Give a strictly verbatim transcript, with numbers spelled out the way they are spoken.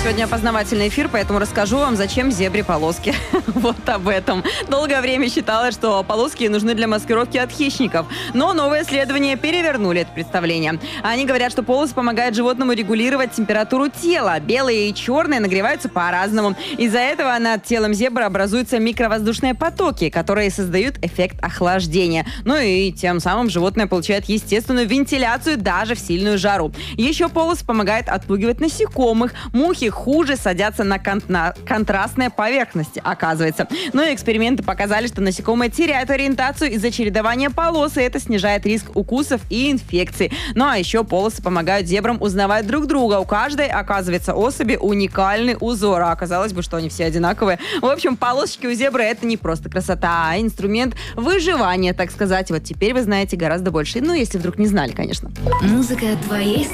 Сегодня познавательный эфир, поэтому расскажу вам, зачем зебре полоски. Вот об этом. Долгое время считалось, что полоски нужны для маскировки от хищников. Но новые исследования перевернули это представление. Они говорят, что полосы помогают животному регулировать температуру тела. Белые и черные нагреваются по-разному. Из-за этого над телом зебры образуются микровоздушные потоки, которые создают эффект охлаждения. Ну и тем самым животное получает естественную вентиляцию даже в сильную жару. Еще полосы помогают отпугивать насекомых. Мухи хуже садятся на, кон- на контрастные поверхности, оказывается. Но и эксперименты показали, что насекомые теряют ориентацию из-за чередования полос, и это снижает риск укусов и инфекций. Ну а еще полосы помогают зебрам узнавать друг друга. У каждой, оказывается, особи уникальный узор. А оказалось бы, что они все одинаковые. В общем, полосочки у зебры — это не просто красота, а инструмент выживания, так сказать. Вот теперь вы знаете гораздо больше. Ну, если вдруг не знали, конечно. Музыка твоей